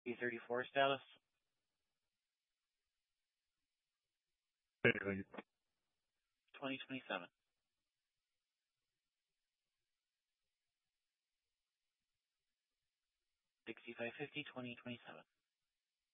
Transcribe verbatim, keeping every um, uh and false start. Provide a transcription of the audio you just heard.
P thirty-four status. Anything. twenty twenty-seven. sixty-five fifty, twenty twenty-seven.